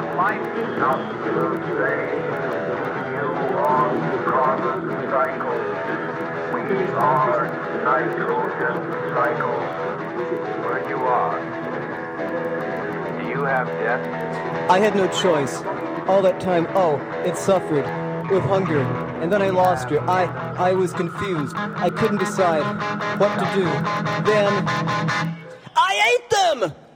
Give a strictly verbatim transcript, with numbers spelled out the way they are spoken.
might not to say you are carbon cycle. We are nitrogen cycle. Where you are. Do you have death? I had no choice. All that time, oh, it suffered with hunger. And then I lost her. I, I was confused. I couldn't decide what to do. Then I ate them!